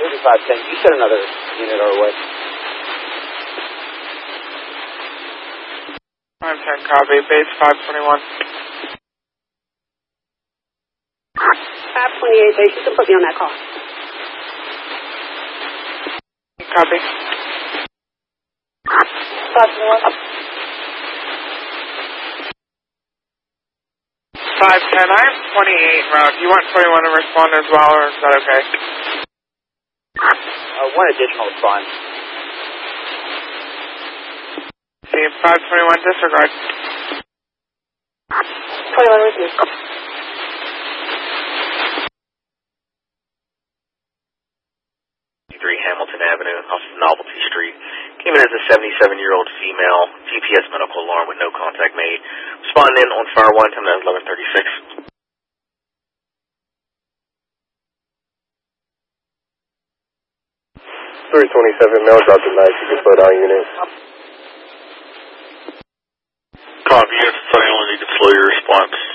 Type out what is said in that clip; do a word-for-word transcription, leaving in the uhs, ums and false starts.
thirty-five ten, you sent another unit our way. five ten, copy. Base five twenty-one. five twenty-eight, base. You can put me on that call. Copy. five twenty-one. five ten, I have twenty-eight route. You want twenty-one to respond as well, or is that okay? Uh, one additional is fine. See, five twenty-one, disregard. twenty-one with you. three Hamilton Avenue, off of Novelty Street. Came in as a seventy-seven-year-old female, G P S medical alarm with no contact made. Responding in on fire one, time at eleven thirty-six. three twenty-seven, male dropped at night. You can slow down unit. Copy, yes, I only need to slow your response.